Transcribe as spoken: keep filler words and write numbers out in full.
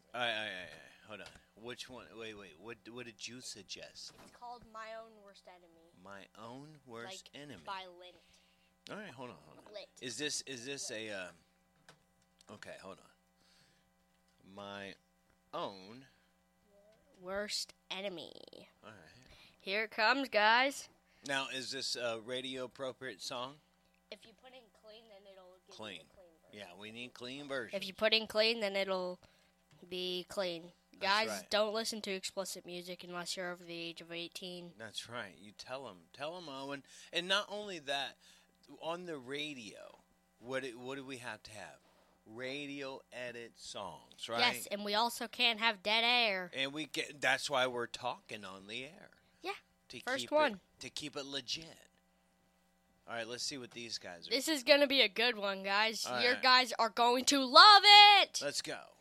All right, all right, all right. Hold on. Which one? Wait, wait. What What did you suggest? It's called My Own Worst Enemy. My own worst like, enemy. By Lint. All right, hold on, hold on. Lit. Is this is this Lit. a? Uh, okay, hold on. My own Worst Enemy. All right. Here it comes, guys. Now, is this a radio appropriate song? If you put in clean, then it'll give Clean. you a clean version. Yeah, we need clean version. If you put in clean, then it'll be clean. That's Guys, right. don't listen to explicit music unless you're over the age of eighteen. That's right. You tell them, tell them, Owen. And not only that, on the radio, what do, what do we have to have? Radio edit songs, right? Yes, and we also can't have dead air. And we get. That's why we're talking on the air. Yeah. To First keep one. It, to keep it legit. All right, let's see what these guys are. This is going to be a good one, guys. All Your right. guys are going to love it. Let's go.